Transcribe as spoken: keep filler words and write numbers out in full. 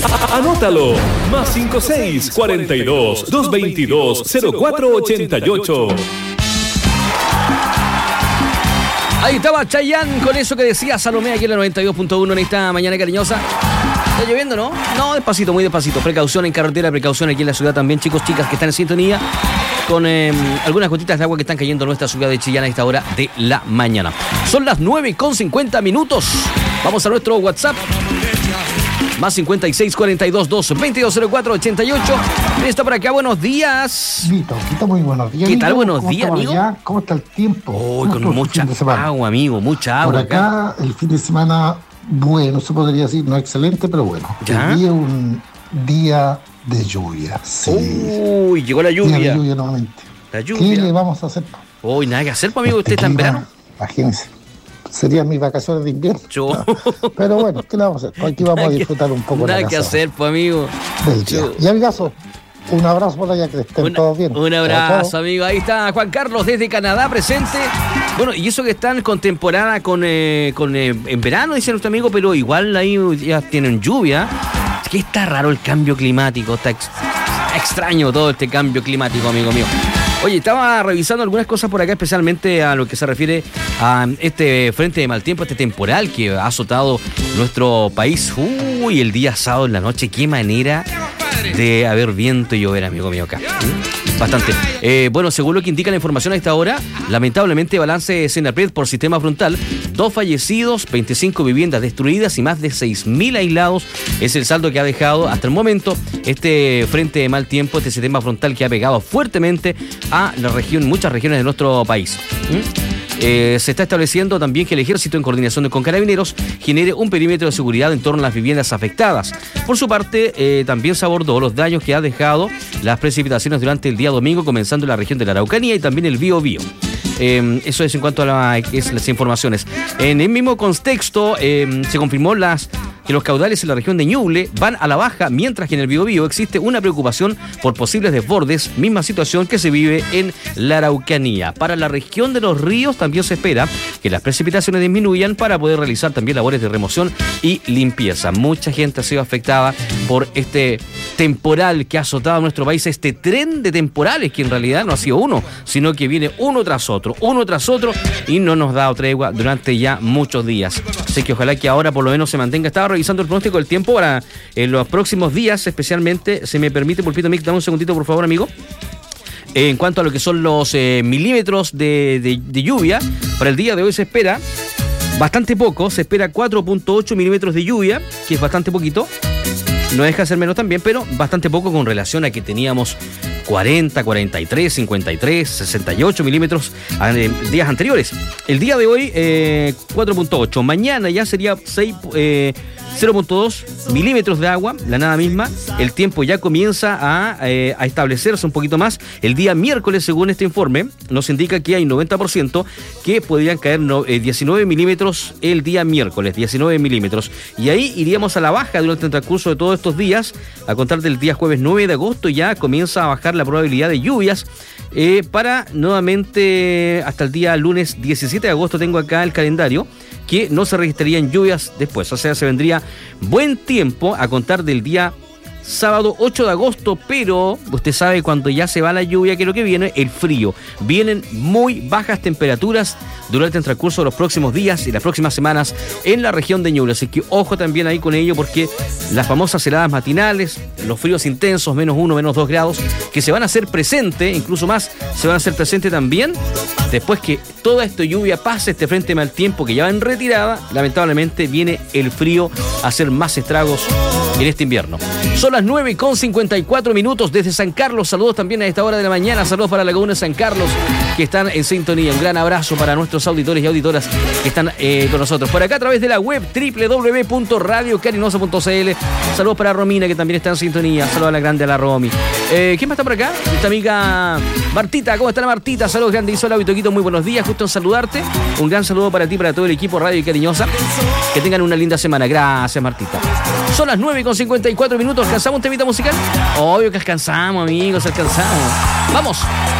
Anótalo. Más cinco seis cuarenta y dos, doscientos veintidós, cero cuatro ochenta y ocho. Ahí estaba Chayanne con eso que decía Salomé aquí en la noventa y dos punto uno en esta mañana cariñosa. Está lloviendo, ¿no? No, despacito, muy despacito. Precaución en carretera, precaución aquí en la ciudad también, chicos, chicas que están en sintonía con eh, algunas gotitas de agua que están cayendo en nuestra ciudad de Chillán a esta hora de la mañana. Son las nueve con cincuenta minutos. Vamos a nuestro WhatsApp. Más cincuenta y seis cuarenta y dos, dos veintidós, cero cuatro ochenta y ocho. Está por acá, buenos días. Vito, Vito, muy buenos días. ¿Qué tal? Amigo. Buenos ¿Cómo días, amigo. Allá? ¿Cómo está el tiempo? Uy, con mucha agua, amigo, mucha agua. Por acá, acá, el fin de semana, bueno, se podría decir, no excelente, pero bueno. ¿Ya? El día un día de lluvia, sí. Uy, llegó la lluvia. Día de lluvia nuevamente. La lluvia. ¿Qué le vamos a hacer? Uy, nada que hacer, pues, amigo. Este ¿Usted está en verano? Imagínense. Serían mis vacaciones de invierno. Yo. No, pero bueno, ¿qué le vamos a hacer? Aquí vamos nada a disfrutar que, un poco nada la que casa hacer, pues, amigo. Del día. Yo. Y amigazo, un abrazo por allá, que estén Una, todos bien. Un abrazo, chao, chao. amigo. Ahí está Juan Carlos desde Canadá presente. Bueno, y eso que están con temporada con, eh, con eh, en verano, dice nuestro amigo, pero igual ahí ya tienen lluvia. Es que está raro el cambio climático. Está ex, extraño todo este cambio climático, amigo mío. Oye, estaba revisando algunas cosas por acá, especialmente a lo que se refiere a este frente de mal tiempo, este temporal que ha azotado nuestro país. Uy, el día sábado en la noche, qué manera de haber viento y llover, amigo mío, acá. Bastante. Eh, bueno, según lo que indica la información a esta hora, lamentablemente balance Senapred por sistema frontal, dos fallecidos, veinticinco viviendas destruidas y más de seis mil aislados es el saldo que ha dejado hasta el momento este frente de mal tiempo, este sistema frontal que ha pegado fuertemente a la región, muchas regiones de nuestro país. ¿Mm? Eh, se está estableciendo también que el Ejército, en coordinación con Carabineros, genere un perímetro de seguridad en torno a las viviendas afectadas. Por su parte, eh, también se abordó los daños que ha dejado las precipitaciones durante el día domingo, comenzando en la región de la Araucanía y también el Biobío. Eh, eso es en cuanto a la, es, las informaciones. En el mismo contexto, eh, se confirmó las, que los caudales en la región de Ñuble van a la baja, mientras que en el Biobío existe una preocupación por posibles desbordes, misma situación que se vive en la Araucanía. Para la región de los ríos también se espera que las precipitaciones disminuyan para poder realizar también labores de remoción y limpieza. Mucha gente ha sido afectada por este temporal que ha azotado a nuestro país, este tren de temporales que en realidad no ha sido uno, sino que viene uno tras otro, uno tras otro y no nos da tregua durante ya muchos días. Así que ojalá que ahora por lo menos se mantenga. Estaba revisando el pronóstico del tiempo para en los próximos días, especialmente, se me permite, Pulpito Mix, dame un segundito por favor, amigo. En cuanto a lo que son los eh, milímetros de, de, de lluvia, para el día de hoy se espera bastante poco, se espera cuatro punto ocho milímetros de lluvia, que es bastante poquito. No deja de ser menos también, pero bastante poco con relación a que teníamos cuarenta, cuarenta y tres, cincuenta y tres, sesenta y ocho milímetros en días anteriores. El día de hoy, eh, cuatro punto ocho. Mañana ya sería seis, eh, cero punto dos milímetros de agua, la nada misma. El tiempo ya comienza a, eh, a establecerse un poquito más. El día miércoles, según este informe, nos indica que hay noventa por ciento que podrían caer no, eh, diecinueve milímetros el día miércoles, diecinueve milímetros. Y ahí iríamos a la baja durante el transcurso de todos estos días. A contar del día jueves nueve de agosto ya comienza a bajar la probabilidad de lluvias eh, para nuevamente hasta el día lunes diecisiete de agosto. Tengo acá el calendario que no se registrarían lluvias después, o sea, se vendría buen tiempo a contar del día sábado ocho de agosto, pero usted sabe cuando ya se va la lluvia que lo que viene, el frío. Vienen muy bajas temperaturas durante el transcurso de los próximos días y las próximas semanas en la región de Ñuble, así que ojo también ahí con ello, porque las famosas heladas matinales, los fríos intensos, menos uno, menos dos grados, que se van a hacer presente, incluso más, se van a hacer presente también después que toda esta lluvia pase, este frente de mal tiempo que ya va en retirada. Lamentablemente viene el frío a hacer más estragos en este invierno. Son las nueve con cincuenta y cuatro minutos desde San Carlos. Saludos también a esta hora de la mañana. Saludos para la Comuna de San Carlos que están en sintonía. Un gran abrazo para nuestros auditores y auditoras que están eh, con nosotros. Por acá a través de la web doble u doble u doble u punto radio carinosa punto c l. Saludos para Romina que también está en sintonía. Saludos a la grande, a la Romy. Eh, ¿Quién más está por acá? Nuestra amiga Martita. ¿Cómo está la Martita? Saludos grande. Hola, Vitoquito. Muy buenos días. Justo en saludarte. Un gran saludo para ti, para todo el equipo Radio y Cariñosa. Que tengan una linda semana. Gracias, Martita. Son las nueve con cincuenta y cuatro minutos. ¿Alcanzamos un temita musical? Obvio que alcanzamos, amigos, alcanzamos. ¡Vamos!